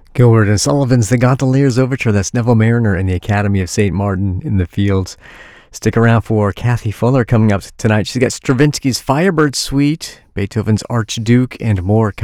Gilbert and Sullivan's The Gondoliers Overture. That's Neville Mariner and the Academy of St. Martin in the Fields. Stick around for Kathy Fuller coming up tonight. She's got Stravinsky's Firebird Suite, Beethoven's Archduke, and more